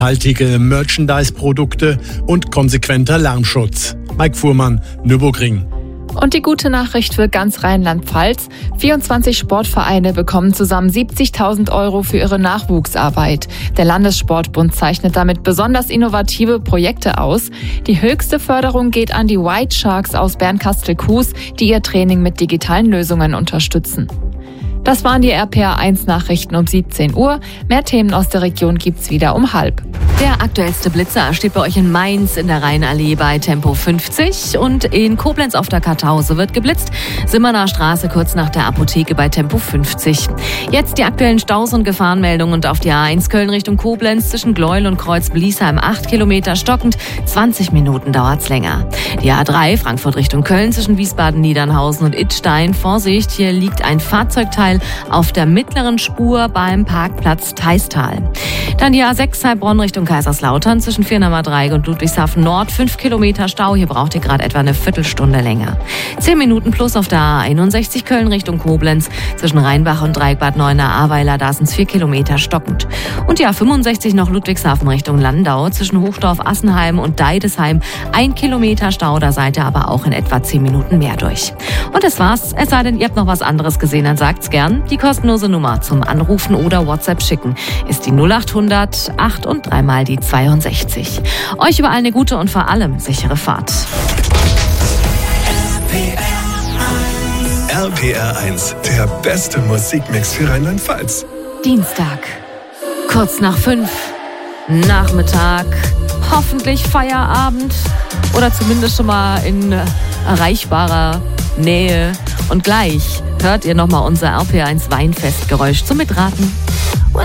haltige Merchandise-Produkte und konsequenter Lärmschutz. Mike Fuhrmann, Nürburgring. Und die gute Nachricht für ganz Rheinland-Pfalz: 24 Sportvereine bekommen zusammen 70.000 € für ihre Nachwuchsarbeit. Der Landessportbund zeichnet damit besonders innovative Projekte aus. Die höchste Förderung geht an die White Sharks aus Bernkastel-Kues, die ihr Training mit digitalen Lösungen unterstützen. Das waren die RPA1-Nachrichten um 17 Uhr. Mehr Themen aus der Region gibt's wieder um 12:30. Der aktuellste Blitzer steht bei euch in Mainz in der Rheinallee bei Tempo 50 und in Koblenz auf der Kartause wird geblitzt. Simmerner Straße kurz nach der Apotheke bei Tempo 50. Jetzt die aktuellen Staus und Gefahrenmeldungen und auf die A1 Köln Richtung Koblenz zwischen Gleuel und Kreuz-Bliesheim 8 Kilometer stockend, 20 Minuten dauert's länger. Die A3 Frankfurt Richtung Köln zwischen Wiesbaden-Niedernhausen und Idstein. Vorsicht, hier liegt ein Fahrzeugteil auf der mittleren Spur beim Parkplatz Theistal. Dann die A6 Heilbronn Richtung Kaiserslautern zwischen Firnamer Dreieck und Ludwigshafen Nord. 5 Kilometer Stau, hier braucht ihr gerade etwa eine Viertelstunde länger. 10 Minuten plus auf der A61 Köln Richtung Koblenz zwischen Rheinbach und Dreieckbad Neuenahr-Ahrweiler. Da sind es 4 Kilometer stockend. Und die A65 noch Ludwigshafen Richtung Landau zwischen Hochdorf-Assenheim und Deidesheim. 1 Kilometer Stau, da seid ihr aber auch in etwa 10 Minuten mehr durch. Und das war's. Es sei denn, ihr habt noch was anderes gesehen, dann sagt's gern. Die kostenlose Nummer zum Anrufen oder WhatsApp schicken ist die 0800 8 und 3 mal die 62. Euch überall eine gute und vor allem sichere Fahrt. RPR1, der beste Musikmix für Rheinland-Pfalz. Dienstag, kurz nach 5, Nachmittag, hoffentlich Feierabend oder zumindest schon mal in erreichbarer Nähe. Und gleich hört ihr nochmal unser RPR1 Weinfestgeräusch zum Mitraten.